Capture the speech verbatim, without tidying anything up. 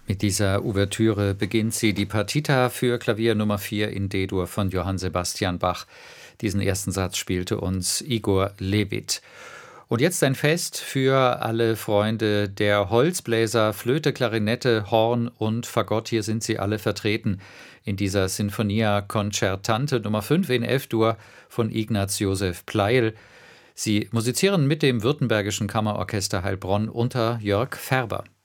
Mit dieser Ouvertüre beginnt sie die Partita für Klavier Nummer vier in D-Dur von Johann Sebastian Bach. Diesen ersten Satz spielte uns Igor Levit. Und jetzt ein Fest für alle Freunde der Holzbläser, Flöte, Klarinette, Horn und Fagott. Hier sind sie alle vertreten in dieser Sinfonia Concertante Nummer fünf in F-Dur von Ignaz Josef Pleyel. Sie musizieren mit dem Württembergischen Kammerorchester Heilbronn unter Jörg Färber.